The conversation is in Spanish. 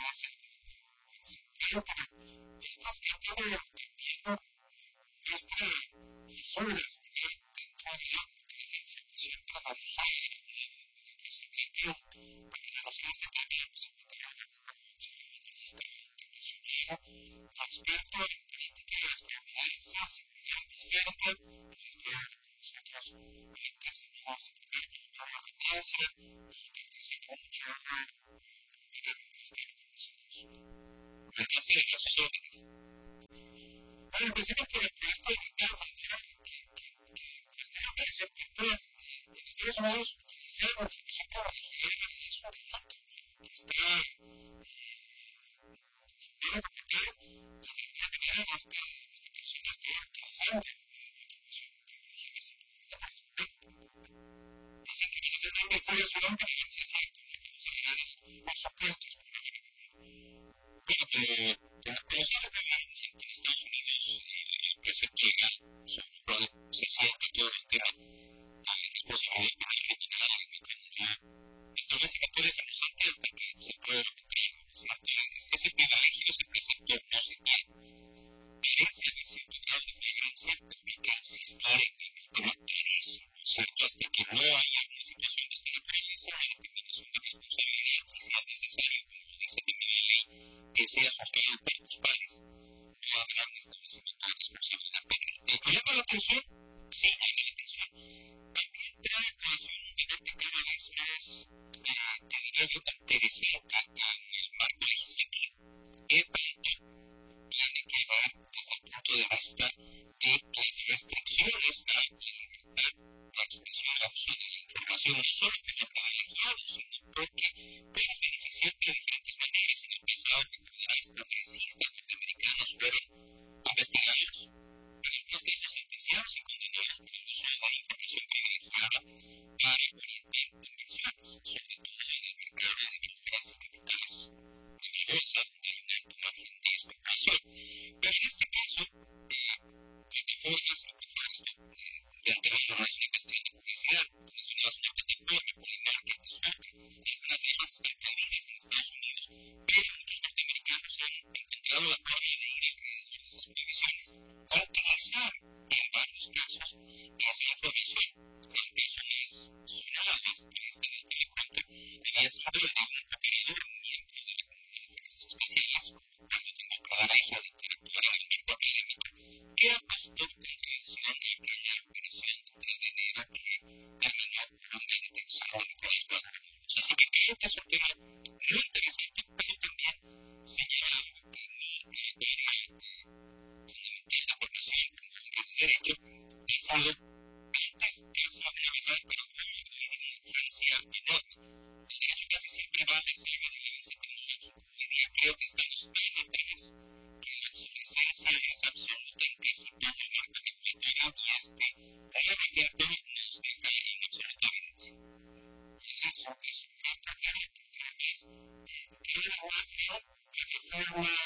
central, pero estas que han tenido también fisuras dentro de la información privilegiada la que se metió para analizar este tema, pues encontramos analista internacional, experto en política estadounidense, seguridad hemisférica, que está con nosotros antes de nuestro programa de audiencia, y te agradezco mucho por estar con nosotros. Gracias a sus órdenes. Bueno, empecemos por esta ventaja que es importante. En Estados Unidos utilizar la información privilegiada es un delito que está confirmado como tal y de alguna manera esta persona está utilizando información privilegiada sin ninguna respecto. Dicen que van a hacer una investigación para ver si es cierto, ¿no? Vamos a dar los supuestos por la manera. Bueno, conociendo en Estados Unidos el precepto legal sobre el cual se sienta todo el tema de responsabilidad penal criminal en mi comunidad, establece factores anunciantes hasta que se pruebe lo contrario, ¿cierto? Ese privilegio, ese precepto no se pierde. Parece haber cierto grado de flagrancia, pero hay que insistir en el tema parece, ¿cierto? Hasta que no haya una situación de esta naturaleza, una determinación de responsabilidad, si es necesario, como lo dice también la ley, que sea sostenido por tus pares, no habrá un establecimiento de responsabilidad penal. ¿Llama la atención? Sí, llama la atención. También trae a colación un debate cada vez más, te diría yo, interesante en el marco legislativo. ¿Qué tanto tiene que ver desde el punto de vista de las restricciones a la libertad, la expresión, el uso de la información, no solo por lo privilegiado, sino porque puedes beneficiarte de diferentes maneras? En el pasado, recordarás, congresistas norteamericanos fueron investigados, en algunos casos sentenciados y condenados por el uso de la información privilegiada para orientar inversiones, sobre todo en el mercado de valores y capitales de la bolsa, donde hay un alto margen de especulación. Pero en este caso, plataformas, lo que fue esto, de antemano no es una cuestión de publicidad, mencionabas una plataforma, Polymarket, Spark, algunas de ellas están prohibidas en Estados Unidos, pero muchos norteamericanos han encontrado la forma de ir alrededor de esas prohibiciones a utilizar en varios casos esa información. El caso más sonado, más triste del teleconto, había sido el de un operador, un miembro de la comunidad de fuerzas especiales, cuando tengo el privilegio de interactuar en el marco académico, que apostó con relación a aquella operación del 3 de enero que terminó con la detención de Nicolás Maduro. Así que creo que es un tema muy interesante, pero también señala algo que en mi área fundamental de formación como hombre de derecho ha sido antes casi una verdad, pero hoy de una urgencia enorme. El derecho casi siempre va a la saga del avance tecnológico. Hoy día creo que estamos tan atrás que la obsolescencia es absoluta en casi todo el marco regulatorio y este nuevo ejemplo nos deja en absoluta evidencia. Es eso, es un gran problema porque además cada vez más hay plataformas,